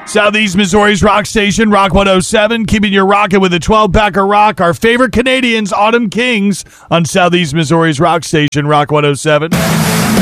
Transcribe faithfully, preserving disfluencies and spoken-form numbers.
Southeast Missouri's rock station, Rock one oh seven, keeping you rocking with a twelve-pack of rock. Our favorite Canadians, Autumn Kings, on Southeast Missouri's rock station, Rock one oh seven.